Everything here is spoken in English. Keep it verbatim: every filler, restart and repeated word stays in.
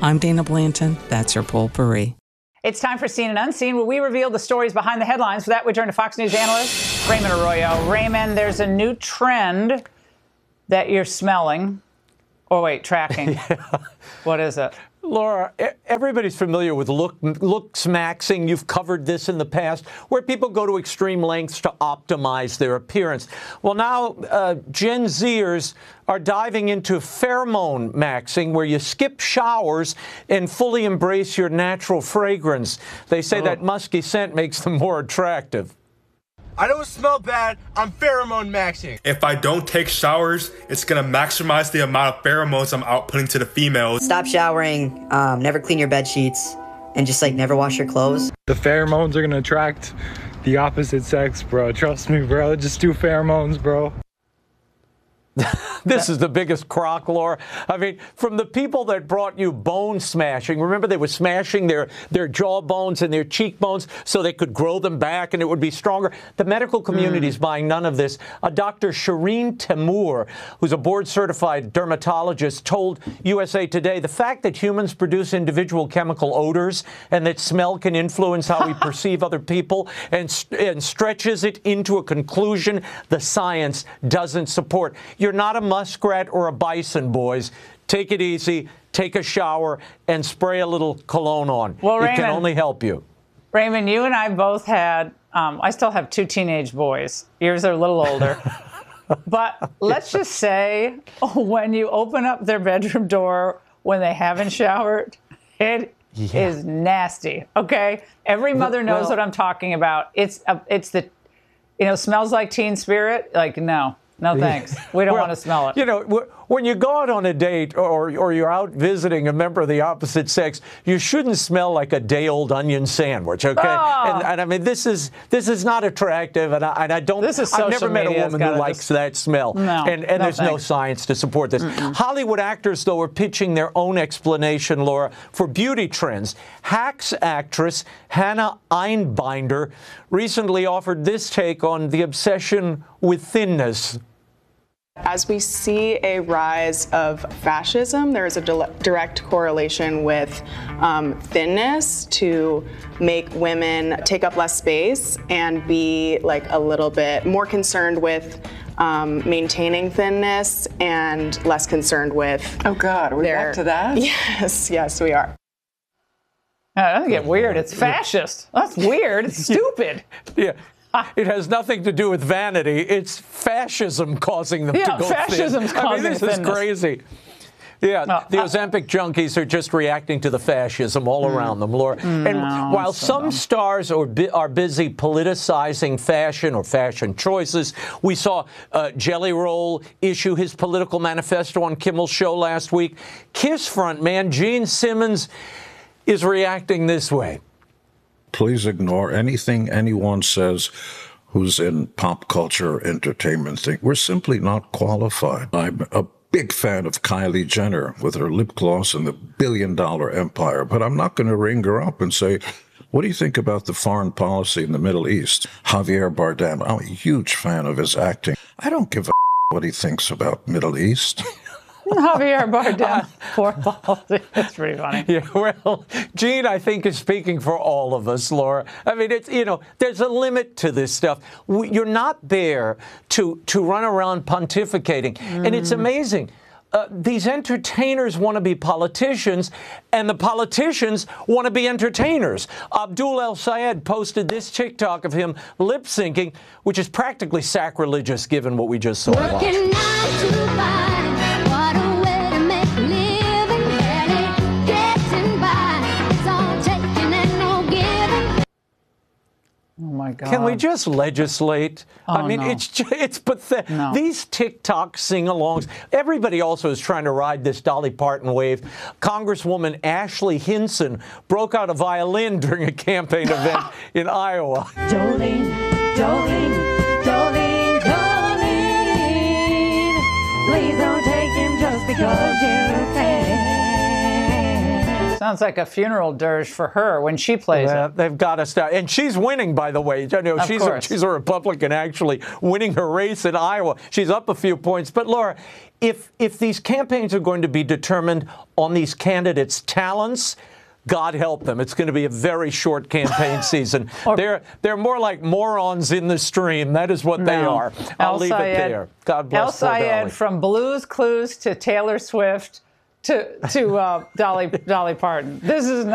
I'm Dana Blanton. That's your potpourri. It's time for Seen and Unseen, where we reveal the stories behind the headlines. For that, we turn to Fox News analyst Raymond Arroyo. Raymond, there's a new trend that you're smelling. Or wait, tracking. Yeah. What is it? Laura, everybody's familiar with look, looks maxing. You've covered this in the past, where people go to extreme lengths to optimize their appearance. Well, now uh, Gen Zers are diving into pheromone maxing, where you skip showers and fully embrace your natural fragrance. They say oh. that musky scent makes them more attractive. I don't smell bad, I'm pheromone maxing. If I don't take showers, it's gonna maximize the amount of pheromones I'm outputting to the females. Stop showering, um, never clean your bed sheets, and just like never wash your clothes. The pheromones are gonna attract the opposite sex, bro. Trust me, bro. Just do pheromones, bro. This is the biggest crock, Laura. I mean, from the people that brought you bone smashing, remember they were smashing their, their jawbones and their cheekbones so they could grow them back and it would be stronger. The medical community is mm. buying none of this. A Doctor Shireen Temur, who's a board-certified dermatologist, told U S A Today the fact that humans produce individual chemical odors and that smell can influence how we perceive other people and, and stretches it into a conclusion the science doesn't support. You're not a muskrat or a bison, boys. Take it easy, take a shower, and spray a little cologne on. Well, it Raymond, can only help you. Raymond, you and I both had, um, I still have two teenage boys. Yours are a little older. But let's just say when you open up their bedroom door when they haven't showered, it yeah. is nasty, okay? Every mother knows well, what I'm talking about. It's, uh, it's the, you know, smells like Teen Spirit. Like, no. No, thanks. We don't well, want to smell it. You know, when you go out on a date or, or you're out visiting a member of the opposite sex, you shouldn't smell like a day-old onion sandwich, okay? Oh. And, and I mean, this is this is not attractive, and I, and I don't. This is I've never met a woman who likes just... that smell. No, and and no there's thanks. no science to support this. Mm-mm. Hollywood actors, though, are pitching their own explanation, Laura, for beauty trends. Hacks actress Hannah Einbinder recently offered this take on the obsession with thinness. As we see a rise of fascism, there is a direct correlation with um, thinness to make women take up less space and be like a little bit more concerned with um, maintaining thinness and less concerned with. Oh God, are we their, back to that? Yes, yes, we are. Oh, that doesn't get weird. It's fascist. That's weird. It's stupid. Yeah. It has nothing to do with vanity. It's fascism causing them yeah, to go fascism's thin. causing I mean, this thinness. is crazy. Yeah, no, the I, Ozempic junkies are just reacting to the fascism all mm, around them, Laura. No, and while so some dumb. stars are, bu are busy politicizing fashion or fashion choices, we saw uh, Jelly Roll issue his political manifesto on Kimmel's show last week. KISS frontman Gene Simmons is reacting this way. Please ignore anything anyone says who's in pop culture entertainment thing. We're simply not qualified. I'm a big fan of Kylie Jenner with her lip gloss and the billion dollar empire, but I'm not going to ring her up and say, what do you think about the foreign policy in the Middle East? Javier Bardem, I'm a huge fan of his acting. I don't give a what he thinks about Middle East. Javier Bardem, poor policy. That's pretty funny. Yeah, well, Gene, I think, is speaking for all of us, Laura. I mean, it's, you know, there's a limit to this stuff. We, you're not there to, to run around pontificating. Mm. And it's amazing. Uh, these entertainers want to be politicians, and the politicians want to be entertainers. Abdul El Sayed posted this TikTok of him lip-syncing, which is practically sacrilegious given what we just saw. Working nine to five. Oh my God. Can we just legislate? Oh, I mean, no. it's it's pathetic. No. These TikTok sing-alongs. Everybody also is trying to ride this Dolly Parton wave. Congresswoman Ashley Hinson broke out a violin during a campaign event in Iowa. Jolene, Jolene, Jolene, Jolene, please don't take him just because you're fat. Sounds like a funeral dirge for her when she plays yeah, it. They've got to start. And she's winning, by the way. You know, of she's, a, she's a Republican actually winning her race in Iowa. She's up a few points. But, Laura, if if these campaigns are going to be determined on these candidates' talents, God help them. It's going to be a very short campaign season. Or, they're they're more like morons in the stream. That is what no. they are. I'll El leave Sayed, it there. God bless El Sayed, from Blue's Clues to Taylor Swift to to uh, Dolly Dolly Parton. This is not